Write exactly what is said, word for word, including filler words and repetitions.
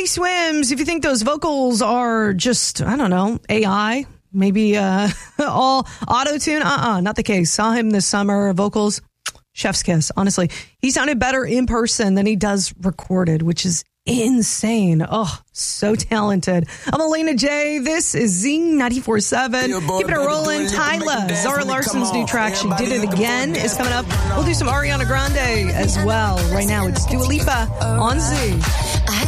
Teddy Swims, if you think those vocals are just, I don't know, A I, maybe uh, all auto-tune, uh-uh, not the case. Saw him this summer, vocals, chef's kiss, honestly. He sounded better in person than he does recorded, which is insane. Oh, so talented. I'm Elena J. This is Z ninety-four point seven. Keeping it rolling. Tyla, Zara Larson's new track, She Did It Again, is coming up. We'll do some Ariana Grande as well. Right now, it's Dua Lipa on Z.